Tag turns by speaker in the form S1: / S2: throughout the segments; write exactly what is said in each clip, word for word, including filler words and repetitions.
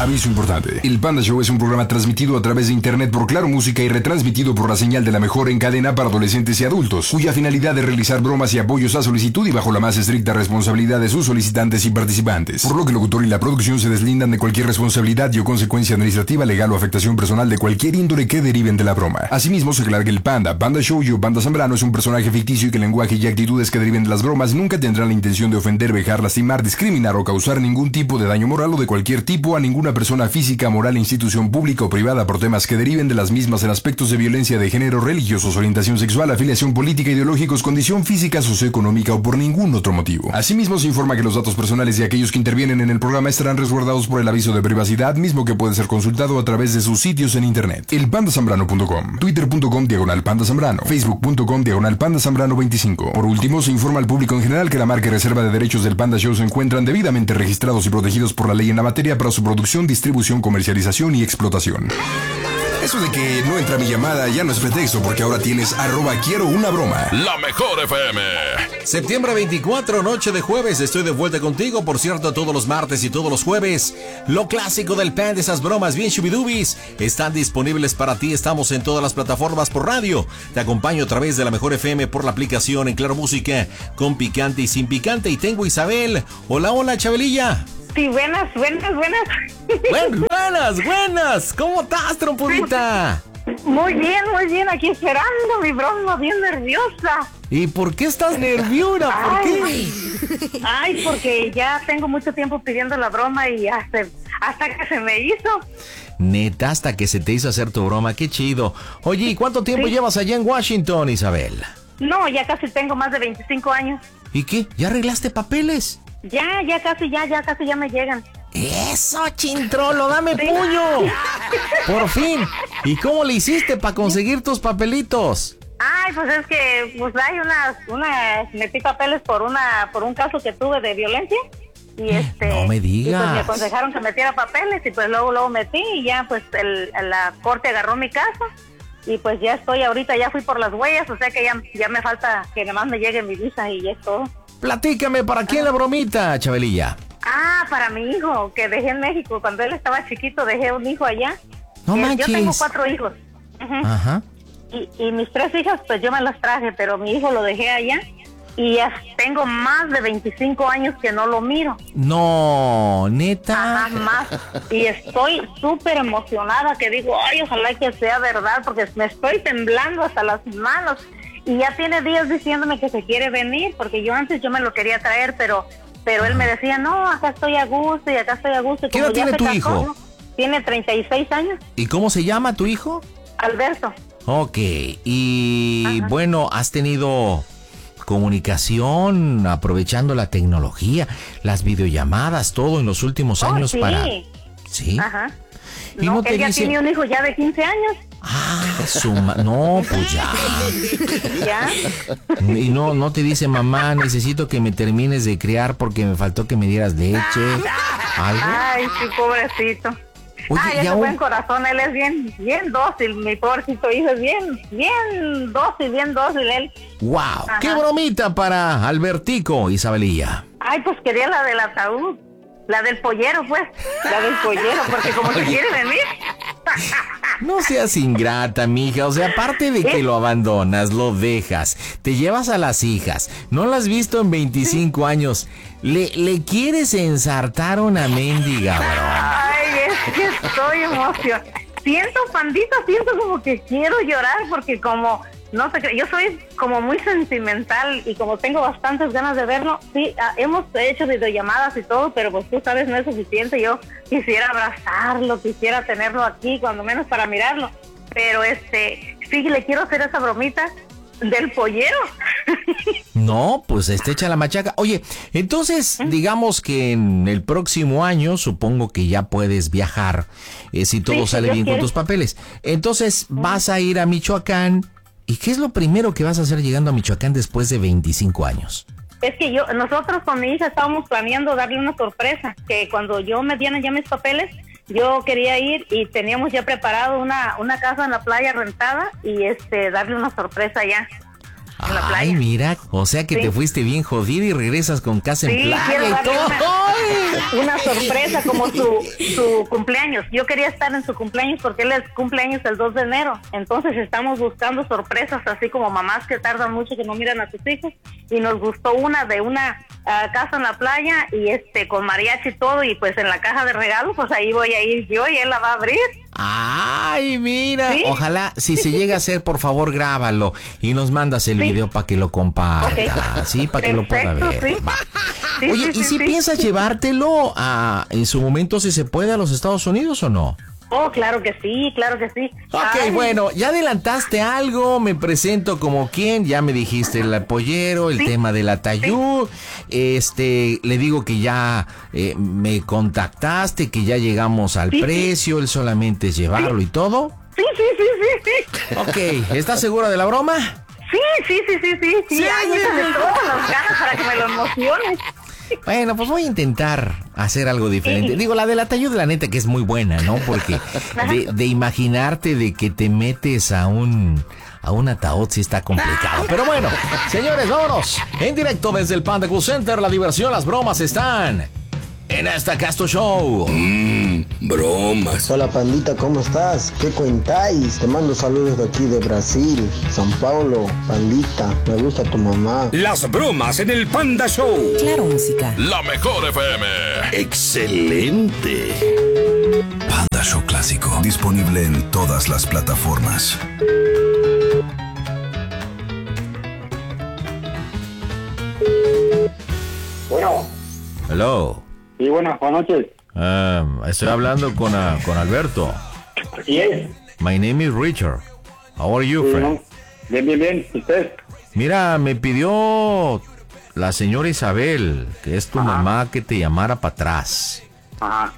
S1: Aviso importante. El Panda Show es un programa transmitido a través de internet por Claro Música y retransmitido por la señal de la mejor en cadena para adolescentes y adultos, cuya finalidad es realizar bromas y apoyos a solicitud y bajo la más estricta responsabilidad de sus solicitantes y participantes. Por lo que el locutor y la producción se deslindan de cualquier responsabilidad y o consecuencia administrativa, legal o afectación personal de cualquier índole que deriven de la broma. Asimismo, se aclara que el Panda, Panda Show y o Panda Zambrano es un personaje ficticio y que el lenguaje y actitudes que deriven de las bromas nunca tendrán la intención de ofender, vejar, lastimar, discriminar o causar ningún tipo de daño moral o de cualquier tipo a ninguna persona física, moral, institución pública o privada por temas que deriven de las mismas en aspectos de violencia de género, religiosos, orientación sexual, afiliación política, ideológicos, condición física, socioeconómica o por ningún otro motivo. Asimismo, se informa que los datos personales de aquellos que intervienen en el programa estarán resguardados por el aviso de privacidad, mismo que puede ser consultado a través de sus sitios en internet. el panda zambrano punto com, twitter punto com diagonal panda zambrano, facebook punto com diagonal panda zambrano veinticinco. Por último, se informa al público en general que la marca y reserva de derechos del Panda Show se encuentran debidamente registrados y protegidos por la ley en la materia para su producción, distribución, comercialización y explotación. Eso de que no entra mi llamada ya no es pretexto, porque ahora tienes arroba quiero una broma.
S2: La mejor F M.
S3: Septiembre veinticuatro, noche de jueves. Estoy de vuelta contigo, por cierto, todos los martes y todos los jueves. Lo clásico del Panda, esas bromas bien shubidubis, están disponibles para ti. Estamos en todas las plataformas por radio. Te acompaño a través de la mejor F M por la aplicación en Claro Música, con picante y sin picante. Y tengo a Isabel. Hola, hola, Chabelilla.
S4: Sí, buenas, buenas, buenas.
S3: Buen, buenas, buenas. ¿Cómo estás, trompudita?
S4: Muy bien, muy bien. Aquí esperando mi broma, bien nerviosa.
S3: ¿Y por qué estás nerviosa? ¿Por
S4: ay,
S3: qué?
S4: Ay, porque ya tengo mucho tiempo pidiendo la broma y hasta, hasta que se me hizo.
S3: Neta, hasta que se te hizo hacer tu broma. Qué chido. Oye, ¿y cuánto tiempo sí. llevas allá en Washington, Isabel?
S4: No, ya casi tengo más de veinticinco años.
S3: ¿Y qué? ¿Ya arreglaste papeles?
S4: Ya, ya casi, ya, ya casi ya me llegan.
S3: ¡Eso, chintrolo! ¡Dame sí. puño! ¡Por fin! ¿Y cómo le hiciste para conseguir tus papelitos?
S4: Ay, pues es que pues hay unas, unas, metí papeles por una, por un caso que tuve de violencia. Y este...
S3: No me digas.
S4: Y pues me aconsejaron que metiera papeles y pues luego, luego metí y ya pues el, la corte agarró mi caso. Y pues ya estoy ahorita, ya fui por las huellas, o sea que ya, ya me falta que nada más me llegue mi visa y ya es todo.
S3: Platícame, ¿para quién la bromita, Chabelilla?
S4: Ah, para mi hijo, que dejé en México. Cuando él estaba chiquito, dejé un hijo allá.
S3: No
S4: eh,
S3: manches.
S4: Yo tengo cuatro hijos. Uh-huh.
S3: Ajá.
S4: Y, y mis tres hijas, pues yo me las traje, pero mi hijo lo dejé allá. Y ya tengo más de veinticinco años que no lo miro.
S3: No, neta.
S4: Ajá, más. Y estoy súper emocionada, que digo, ay, ojalá que sea verdad, porque me estoy temblando hasta las manos. Y ya tiene días diciéndome que se quiere venir, porque yo antes yo me lo quería traer, pero pero él me decía, no, acá estoy a gusto y acá estoy a gusto. Y
S3: ¿qué edad tiene tu casó, hijo?
S4: Tiene treinta y seis años.
S3: ¿Y cómo se llama tu hijo?
S4: Alberto.
S3: Ok, y ajá. Bueno, ¿has tenido comunicación aprovechando la tecnología, las videollamadas, todo en los últimos
S4: oh,
S3: años
S4: sí.
S3: para... Sí.
S4: Ajá.
S3: ¿Y
S4: no,
S3: no te
S4: él ya
S3: dice...
S4: tiene un hijo ya de quince años.
S3: Ah, su ma... no, pues ya.
S4: ¿Ya?
S3: Y no, no te dice, mamá, necesito que me termines de criar porque me faltó que me dieras leche. ¿Algo?
S4: Ay, sí, pobrecito.
S3: Oye,
S4: Ay, ese
S3: un...
S4: buen corazón, él es bien, bien dócil, mi pobrecito hijo es bien, bien dócil, bien dócil él.
S3: ¡Wow!
S4: Ajá.
S3: ¡Qué bromita para Albertico, Isabelilla!
S4: Ay, pues quería la del ataúd, la del pollero, pues, la del pollero, porque como se quiere venir.
S3: No seas ingrata, mija. O sea, aparte de que lo abandonas, lo dejas, te llevas a las hijas, no las has visto en veinticinco años, le, le quieres ensartar una mendiga, broma.
S4: Ay, es que estoy emocionada. Siento, pandita, siento como que quiero llorar porque como... No sé, yo soy como muy sentimental y como tengo bastantes ganas de verlo, sí, hemos hecho videollamadas y todo, pero pues tú sabes, no es suficiente. Yo quisiera abrazarlo, quisiera tenerlo aquí, cuando menos para mirarlo, pero este, sí, le quiero hacer esa bromita del pollero.
S3: No, pues este echa la machaca. Oye, entonces, digamos que en el próximo año, supongo que ya puedes viajar, eh, si todo sí, sale bien quiero. Con tus papeles. Entonces, vas a ir a Michoacán. ¿Y qué es lo primero que vas a hacer llegando a Michoacán después de veinticinco años?
S4: Es que yo, nosotros con mi hija estábamos planeando darle una sorpresa, que cuando yo me dieran ya mis papeles, yo quería ir y teníamos ya preparado una, una casa en la playa rentada y este darle una sorpresa allá. en la playa.
S3: Ay, mira, o sea que
S4: Sí.
S3: te fuiste bien jodida y regresas con casa en
S4: Sí, quiero
S3: playa y
S4: darle
S3: todo.
S4: una, una sorpresa como su, su cumpleaños. Yo quería estar en su cumpleaños porque él es cumpleaños el dos de enero. Entonces estamos buscando sorpresas así como mamás que tardan mucho que no miran a sus hijos. Y nos gustó una de una uh, casa en la playa y este con mariachi y todo. Y pues en la caja de regalos, pues ahí voy a ir yo y él la va a abrir.
S3: Ay, mira,
S4: ¿Sí?
S3: ojalá, si se llega a hacer, por favor, grábalo y nos mandas el
S4: Sí.
S3: video para que lo comparta,
S4: Ok.
S3: sí, para que lo pueda
S4: Perfecto,
S3: ver.
S4: sí.
S3: Va.
S4: Sí,
S3: Oye,
S4: sí,
S3: ¿y
S4: sí,
S3: si
S4: sí.
S3: piensas llevártelo a, en su momento, si se puede, a los Estados Unidos o no?
S4: Oh, claro que sí, claro que sí.
S3: Ok,
S4: Ay,
S3: bueno, ya adelantaste algo, me presento como quien, ya me dijiste el pollero, el
S4: Sí.
S3: tema del atayú, este, le digo que ya eh, me contactaste, que ya llegamos al
S4: Sí, sí.
S3: precio, él solamente es llevarlo y todo.
S4: Sí, sí, sí, sí, sí.
S3: Ok, ¿estás segura de la broma?
S4: Sí, sí, sí, sí, sí, sí.
S3: Sí,
S4: Ay,
S3: sí,
S4: échale
S3: sí.
S4: todas las ganas para que me lo emociones.
S3: Bueno, pues voy a intentar hacer algo diferente.
S4: Sí.
S3: Digo, la del atayud, la neta, que es muy buena, ¿no? Porque de, de imaginarte de que te metes a un... A un ataúd sí está complicado. Pero bueno, señores, vámonos. En directo desde el Panda Cool Center, la diversión, las bromas están en esta Casto Show.
S2: Mmm, bromas.
S5: Hola pandita, ¿cómo estás? ¿Qué cuentáis? Te mando saludos de aquí de Brasil, São Paulo, pandita. Me gusta tu mamá.
S2: Las bromas en el Panda Show.
S6: Claro Música.
S7: La mejor F M.
S2: Excelente.
S7: Panda Show Clásico. Disponible en todas las plataformas.
S8: Bueno,
S3: Hello.
S8: sí, buenas, buenas noches.
S3: Um, estoy hablando con, uh, con Alberto.
S8: Así es.
S3: My name is Richard. How are you,
S8: Sí,
S3: friend?
S8: ¿no? Bien, bien, bien. ¿Y usted?
S3: Mira, me pidió la señora Isabel, que es tu
S8: Ajá.
S3: mamá, que te llamara para atrás.
S8: Ajá.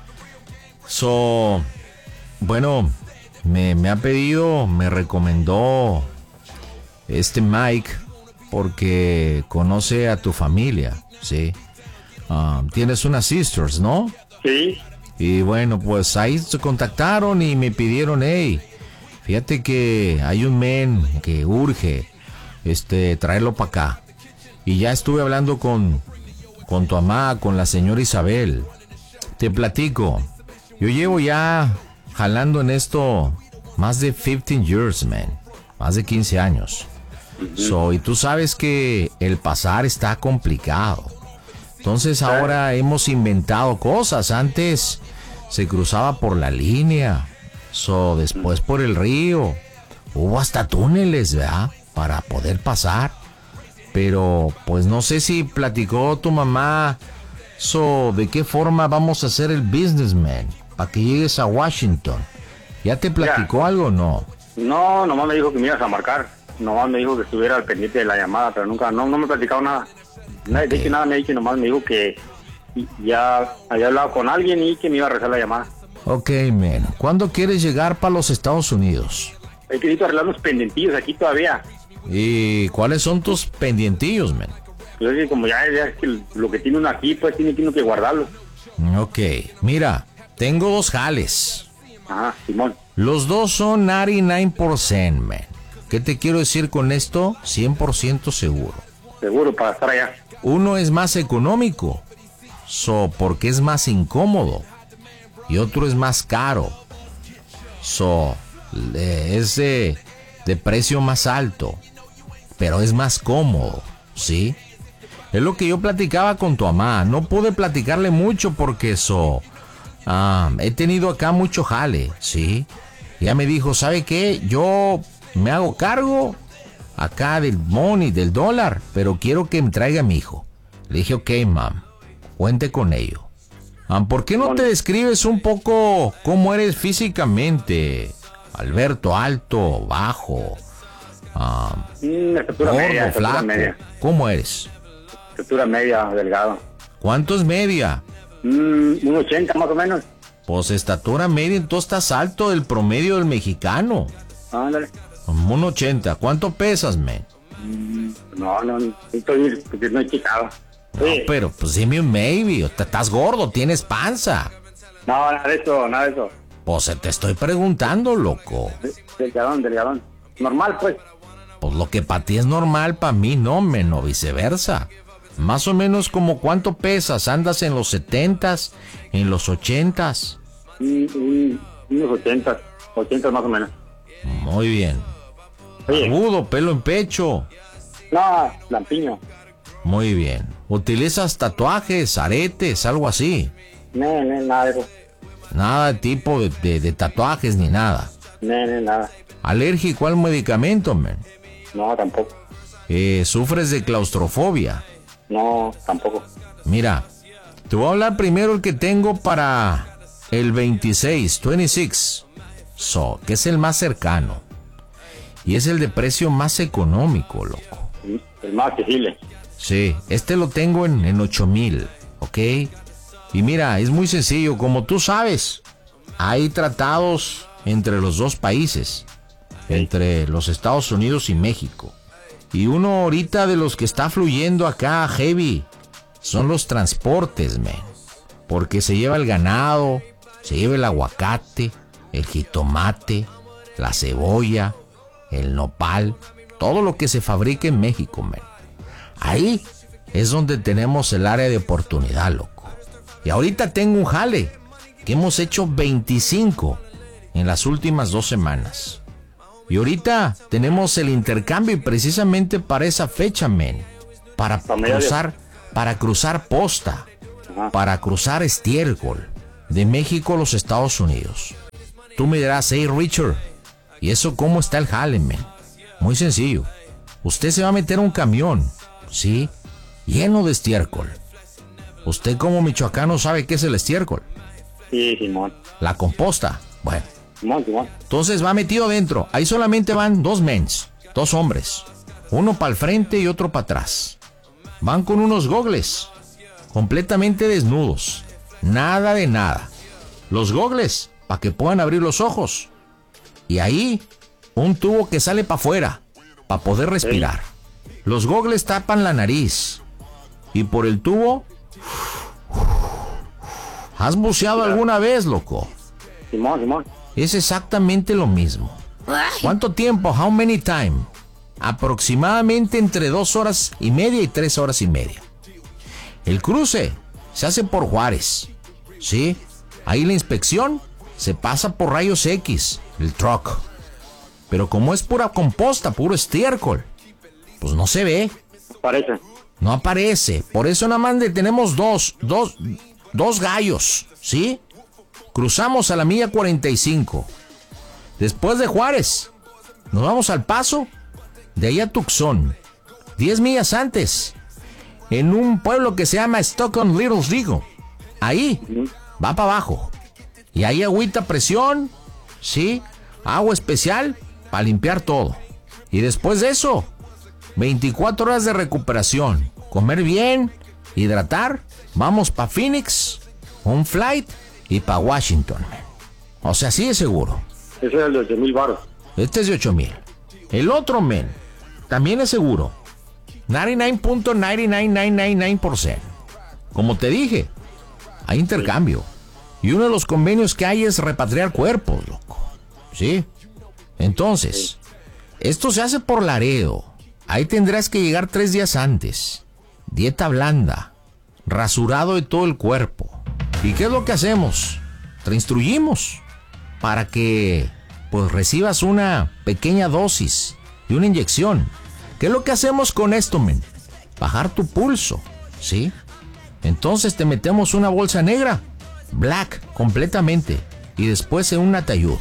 S3: So, bueno, me, me ha pedido, me recomendó este Mike porque conoce a tu familia, ¿sí? Ah, tienes unas sisters, ¿no?
S8: Sí.
S3: Y bueno, pues ahí se contactaron y me pidieron, hey, fíjate que hay un men que urge este traerlo para acá. Y ya estuve hablando con, con tu mamá, con la señora Isabel. Te platico. Yo llevo ya jalando en esto más de quince years, man. Más de quince años. So, y tú sabes que el pasar está complicado. Entonces ahora hemos inventado cosas. Antes se cruzaba por la línea. So, después por el río. Hubo hasta túneles, ¿verdad? Para poder pasar. Pero pues no sé si platicó tu mamá. So, ¿de qué forma vamos a hacer el businessman? Para que llegues a Washington. ¿Ya te platicó algo o no?
S8: No, nomás me dijo que me ibas a marcar. Nomás me dijo que estuviera al pendiente de la llamada, pero nunca, no, no me ha platicado nada. Nada, de hecho, nada me ha dicho, nomás me dijo que ya había hablado con alguien y que me iba a rezar la llamada.
S3: Ok, man. ¿Cuándo quieres llegar para los Estados Unidos?
S8: He querido arreglar unos pendentillos aquí todavía.
S3: ¿Y cuáles son tus pendientillos, man?
S8: Yo sé, como ya, ya es que lo que tiene uno aquí, pues tiene que uno que guardarlo.
S3: Ok, mira, tengo dos jales.
S8: Ajá, Simón.
S3: Los dos son noventa y nueve por ciento, man. ¿Qué te quiero decir con esto? cien por ciento seguro.
S8: Seguro, para estar allá.
S3: Uno es más económico, so, porque es más incómodo. Y otro es más caro, so, le- es de, de precio más alto, pero es más cómodo, ¿sí? Es lo que yo platicaba con tu mamá. No pude platicarle mucho porque so, ah, he tenido acá mucho jale, ¿sí? Ella me dijo, ¿sabe qué? Yo me hago cargo acá del money, del dólar, pero quiero que me traiga a mi hijo. Le dije, ok, mam, cuente con ello. Ah, ¿por qué no te describes un poco cómo eres físicamente? Alberto, alto, bajo, ah,
S8: Mm, estatura
S3: gordo,
S8: media, estatura
S3: flaco.
S8: media.
S3: ¿Cómo eres?
S8: Estatura media, delgado.
S3: ¿Cuánto es media?
S8: Mm, un ochenta más o menos.
S3: Pues estatura media, entonces estás alto del promedio del mexicano.
S8: Ándale.
S3: Un ochenta. ¿Cuánto pesas, men?
S8: No, no, no estoy, porque no he checado.
S3: No,
S8: Sí.
S3: pero pues dime un maybe. Te- Estás gordo, tienes panza.
S8: No, nada de eso, nada de eso.
S3: Pues te estoy preguntando, loco.
S8: Delgadón, delgadón. Normal, pues.
S3: Pues lo que para ti es normal, para mí no, men, o viceversa. Más o menos como cuánto pesas, ¿andas en los setentas, en los ochentas?
S8: Mm, mm, unos ochentas, ochentas más o menos.
S3: Muy bien.
S8: Oye.
S3: Agudo, pelo en pecho.
S8: No, lampiño.
S3: Muy bien. ¿Utilizas tatuajes, aretes, algo así?
S8: No, no, nada de eso.
S3: Nada de tipo de, de, de tatuajes ni nada.
S8: No, no, nada.
S3: ¿Alérgico al medicamento, men?
S8: No, tampoco.
S3: Eh, ¿Sufres de claustrofobia?
S8: No, tampoco.
S3: Mira, te voy a hablar primero el que tengo para el veintiséis, veintiséis, so, que es el más cercano. Y es el de precio más económico, loco.
S8: El más accesible.
S3: Sí, este lo tengo en, en ocho mil, ¿ok? Y mira, es muy sencillo, como tú sabes, hay tratados entre los dos países, entre los Estados Unidos y México. Y uno ahorita de los que está fluyendo acá, heavy, son los transportes, man. Porque se lleva el ganado, se lleva el aguacate, el jitomate, la cebolla, el nopal, todo lo que se fabrica en México, man. Ahí es donde tenemos el área de oportunidad, loco. Y ahorita tengo un jale, que hemos hecho veinticinco en las últimas dos semanas. Y ahorita tenemos el intercambio y precisamente para esa fecha, men, para cruzar, para cruzar posta, Ajá. para cruzar estiércol de México a los Estados Unidos. Tú me dirás, hey Richard, ¿y eso cómo está el jale, men? Muy sencillo. Usted se va a meter a un camión, ¿sí? Lleno de estiércol. ¿Usted como michoacano sabe qué es el estiércol?
S8: Sí, Simón.
S3: La composta. Bueno.
S8: Simón, Simón.
S3: Entonces va metido adentro. Ahí solamente van dos mens, dos hombres. Uno para el frente y otro para atrás. Van con unos gogles, completamente desnudos. Nada de nada. Los gogles, para que puedan abrir los ojos. Y ahí, un tubo que sale para afuera, para poder respirar. Sí. Los gogles tapan la nariz. Y por el tubo... ¿Has buceado sí, alguna vez, loco?
S8: Simón, Simón.
S3: Es exactamente lo mismo. ¿Cuánto tiempo? How many time? Aproximadamente entre dos horas y media y tres horas y media. El cruce se hace por Juárez, ¿sí? Ahí la inspección se pasa por rayos X, el truck. Pero como es pura composta, puro estiércol, pues no se ve.
S8: Aparece.
S3: No aparece. Por eso nada más tenemos dos, dos, dos gallos, ¿sí? Cruzamos a la milla cuarenta y cinco. Después de Juárez, nos vamos al Paso, de ahí a Tucson. diez millas antes, en un pueblo que se llama Stockton Little Rigo. Ahí, va para abajo. Y ahí agüita a presión, ¿sí? Agua especial para limpiar todo. Y después de eso, veinticuatro horas de recuperación. Comer bien, hidratar. Vamos para Phoenix, un flight y para Washington. O sea, sí es seguro.
S8: Ese es el de ocho mil baros.
S3: Este es de ocho mil. El otro, men, también es seguro. noventa y nueve punto nueve nueve nueve nueve nueve por ciento. Como te dije, hay intercambio. Y uno de los convenios que hay es repatriar cuerpos, loco. ¿Sí? Entonces, esto se hace por Laredo. Ahí tendrás que llegar tres días antes. Dieta blanda. Rasurado de todo el cuerpo. ¿Y qué es lo que hacemos? Te instruimos para que pues recibas una pequeña dosis de una inyección. ¿Qué es lo que hacemos con esto, men? Bajar tu pulso, ¿sí? Entonces te metemos una bolsa negra, black, completamente, y después en un ataúd.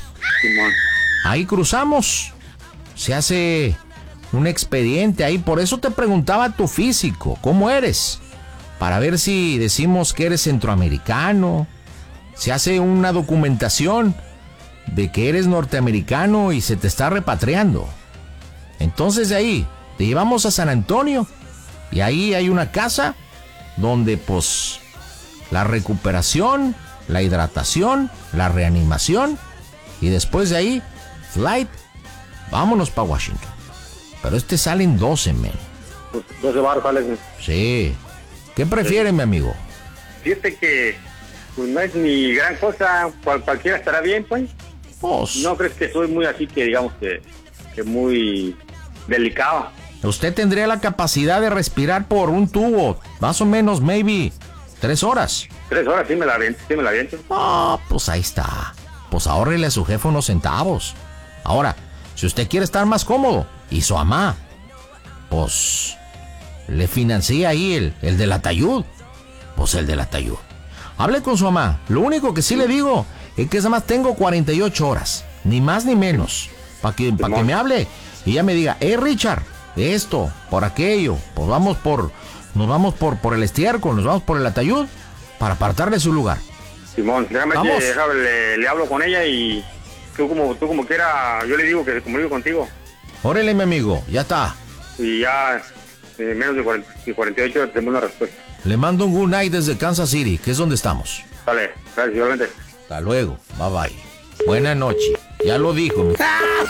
S3: Ahí cruzamos. Se hace un expediente ahí. Por eso te preguntaba tu físico, ¿cómo eres? Para ver si decimos que eres centroamericano. Se hace una documentación de que eres norteamericano y se te está repatriando. Entonces de ahí te llevamos a San Antonio y ahí hay una casa donde pues la recuperación, la hidratación, la reanimación y después de ahí flight, vámonos para Washington. Pero este sale en doce, men.
S8: Pues doce baros sale.
S3: Sí. ¿Qué prefiere, sí, mi amigo?
S8: Fíjate que pues no es ni gran cosa, cual, cualquiera estará bien, pues.
S3: Pues.
S8: No crees que soy muy así que digamos que, que muy delicado.
S3: Usted tendría la capacidad de respirar por un tubo, más o menos, maybe, tres horas.
S8: Tres horas, sí me la aviento, sí me la aviento.
S3: Ah, pues ahí está. Pues ahórrele a su jefe unos centavos. Ahora, si usted quiere estar más cómodo, y su mamá, pues le financia ahí el, el del atayud. Pues el del atayud. Hable con su mamá. Lo único que sí le digo es que además tengo cuarenta y ocho horas, ni más ni menos, para que, pa que me hable y ella me diga, eh, Richard, esto, por aquello, pues vamos por, nos vamos por, por el estiércol, nos vamos por el atayud, para apartarle su lugar.
S8: Simón, déjame que déjame, le, le hablo con ella y tú como tú como quiera, yo le digo que se comunique contigo.
S3: Órale, mi amigo, ya está.
S8: Y ya en menos de cuarenta, cuarenta y ocho horas tenemos una respuesta.
S3: Le mando un good night desde Kansas City, que es donde estamos.
S8: Vale, gracias, igualmente.
S3: Hasta luego, bye bye. Buena noche, ya lo dijo. Mi...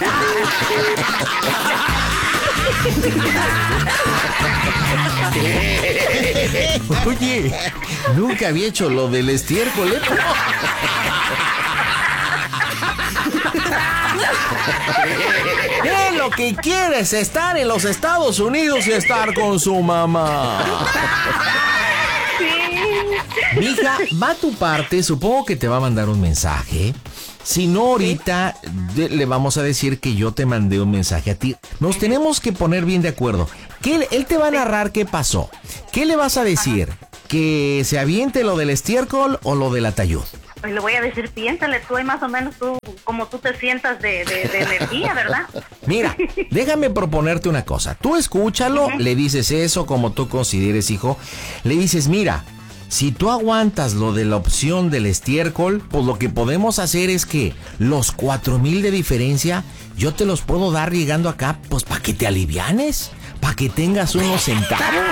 S3: Oye, nunca había hecho lo del estiércol, ¿eh? ¿Qué lo que quiere es estar en los Estados Unidos y estar con su mamá? Mija, va a tu parte, supongo que te va a mandar un mensaje. Si no, ahorita de, le vamos a decir que yo te mandé un mensaje a ti. Nos tenemos que poner bien de acuerdo. ¿Qué, él te va a narrar qué pasó. ¿Qué le vas a decir? ¿Que se aviente lo del estiércol o lo del atayud?
S4: Pues le voy a decir, piénsale tú, y más o menos tú, como tú te sientas de, de, de energía, ¿verdad?
S3: Mira, déjame proponerte una cosa. Tú escúchalo, uh-huh. Le dices eso como tú consideres, hijo. Le dices, mira, si tú aguantas lo de la opción del estiércol, pues lo que podemos hacer es que los cuatro mil de diferencia, yo te los puedo dar llegando acá, pues para que te alivianes, para que tengas unos centavos.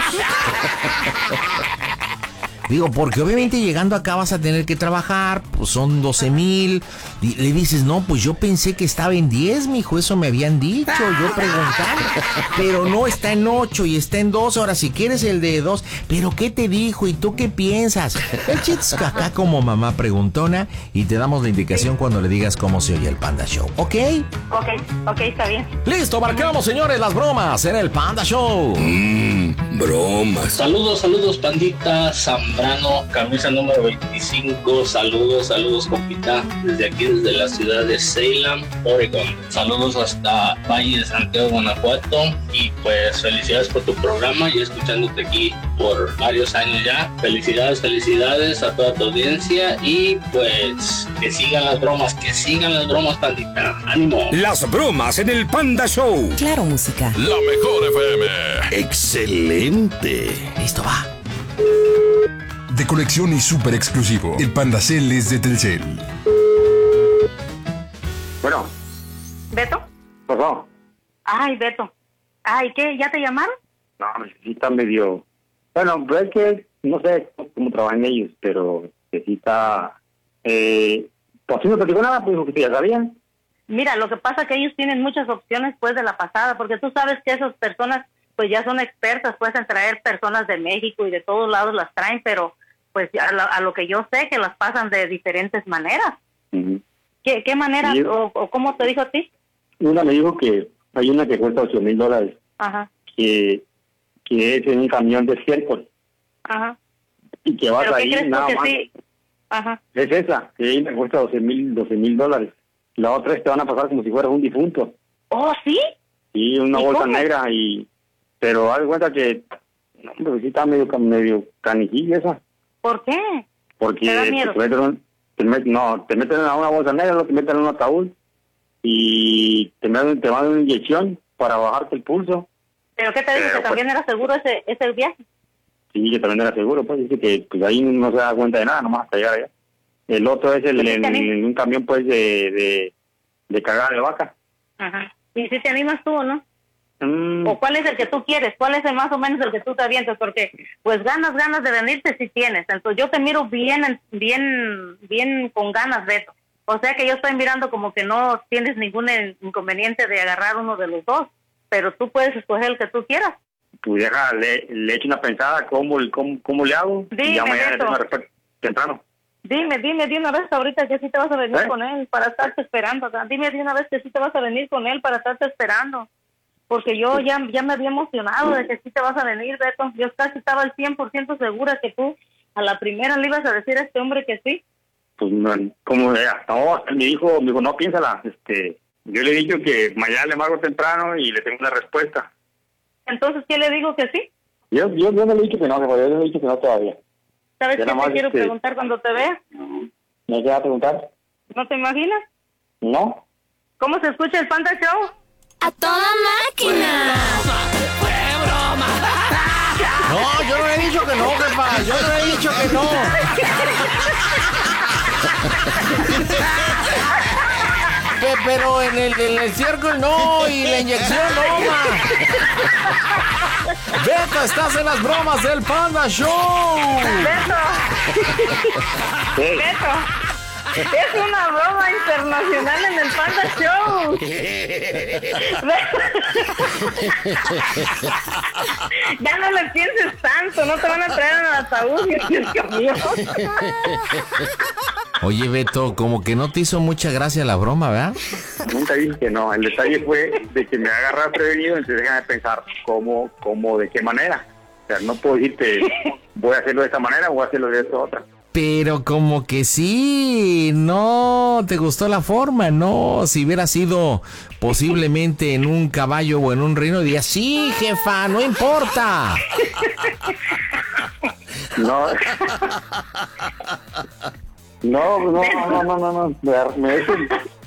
S3: Digo, porque obviamente llegando acá vas a tener que trabajar, pues son doce mil. Y le dices, no, pues yo pensé que estaba en diez, mijo, eso me habían dicho, yo preguntaba. Pero no, está en ocho y está en dos. Ahora, si quieres el de dos, ¿pero qué te dijo? ¿Y tú qué piensas? El chiste es acá como mamá preguntona y te damos la indicación cuando le digas cómo se oye el Panda Show, ¿ok?
S4: Ok, ok, está bien.
S3: Listo, marcamos, señores, las bromas en el Panda Show.
S2: Mmm, bromas.
S6: Saludos, saludos, pandita, Zambrano, camisa número veinticinco. Saludos, saludos, compita, desde aquí, desde la ciudad de Salem, Oregon. Saludos hasta Valle de Santiago, Guanajuato. Y pues felicidades por tu programa, y escuchándote aquí por varios años ya. Felicidades, felicidades a toda tu audiencia. Y pues que sigan las bromas, que sigan las bromas, pandita. ¡Ánimo!
S2: Las bromas en el Panda Show.
S9: Claro, música.
S7: La mejor F M. Excelente.
S3: Listo, va.
S1: De colección y súper exclusivo. El Panda Cel es de Telcel.
S8: Bueno.
S4: ¿Beto?
S8: ¿Qué pasó?
S4: Ay, Beto. Ay, ¿qué? ¿Ya te llamaron?
S8: No, sí está medio... Bueno, pues es que no sé cómo trabajan ellos, pero que sí está... Eh, pues sí no te digo nada, pues dijo que ya sabían.
S4: Mira, lo que pasa es que ellos tienen muchas opciones pues de la pasada, porque tú sabes que esas personas pues ya son expertas pues en traer personas de México y de todos lados las traen, pero pues a, la, a lo que yo sé que las pasan de diferentes maneras. Uh-huh. ¿Qué, qué manera sí. o, o cómo te dijo a ti?
S8: Una me dijo que hay una que cuesta ocho mil dólares.
S4: Ajá.
S8: Que, que es en un camión de estiércol.
S4: Ajá.
S8: Y que vas ahí nada más.
S4: Sí? Ajá.
S8: Es esa, que ahí me cuesta doce mil, doce mil dólares. La otra es que te van a pasar como si fueras un difunto.
S4: ¿Oh, sí?
S8: Sí, una bolsa cómo? negra y... Pero haz de cuenta que... No, pero sí está medio, medio canijilla esa.
S4: ¿Por qué?
S8: Porque
S4: ¿Te da miedo?
S8: Te meten, te meten, no, te meten en una bolsa negra, luego te meten en un ataúd y te meten, te van una inyección para bajarte el pulso.
S4: ¿Pero qué te dijo? ¿Que pues, también era seguro ese, ese viaje?
S8: Sí, que también era seguro, pues dice que pues ahí no se da cuenta de nada, nomás hasta llegar allá. El otro es el, en, en un camión pues de, de, de cagada de vaca.
S4: Ajá. ¿Y si te animas tú o no?
S8: Mm.
S4: ¿O cuál es el que tú quieres? ¿Cuál es el más o menos el que tú te avientas? Porque pues ganas, ganas de venirte si tienes. Entonces yo te miro bien, bien, bien con ganas, Beto. O sea que yo estoy mirando como que no tienes ningún inconveniente de agarrar uno de los dos. Pero tú puedes escoger el que tú quieras.
S8: Pues deja, le, le echo una pensada, ¿cómo, cómo, cómo le hago?
S4: Dime,
S8: y ya mañana
S4: Beto.
S8: tengo una respuesta temprano.
S4: Dime, dime de una vez ahorita que sí te vas a venir ¿Eh? con él para estarte esperando. Dime de una vez que sí te vas a venir con él para estarte esperando. porque yo ya, ya me había emocionado de que sí te vas a venir, Beto. Yo casi estaba al cien por ciento segura que tú a la primera le ibas a decir a este hombre que sí.
S8: Pues, no, como vea, no, me dijo, me dijo, no, piénsala, este, yo le he dicho que mañana le marco temprano y le tengo una respuesta.
S4: Entonces, ¿qué le digo que sí?
S8: Yo, yo, yo no le he dicho que no, yo le he dicho que no todavía.
S4: ¿Sabes
S8: Ya
S4: qué
S8: nada
S4: te
S8: más,
S4: quiero
S8: este,
S4: preguntar cuando te vea?
S8: ¿Me queda preguntar?
S4: ¿No te imaginas?
S8: No.
S4: ¿Cómo se escucha el Panda Show?
S9: ¡A toda máquina!
S3: ¡Fue broma! No, yo no he dicho que no, jefa. Yo no he dicho que no. Pe- Pero en el, en el circle no, y la inyección no, ma. Beto, estás en las bromas del Panda Show.
S4: Beto. Beto. Es una broma internacional en el Panda Show. Ya no le pienses tanto, no te van a traer en el ataúd. Dios mío.
S3: Oye, Beto, como que no te hizo mucha gracia la broma, ¿verdad?
S8: Nunca dije que no. El detalle fue de que me agarra prevenido, entonces déjame pensar cómo, cómo, de qué manera. O sea, no puedo decirte, voy a hacerlo de esta manera o voy a hacerlo de esta otra.
S3: Pero como que sí, no te gustó la forma, ¿no? Si hubiera sido posiblemente en un caballo o en un reino, dirías, sí, jefa, no importa.
S8: No. No, no, no, no, no, no. Me, me,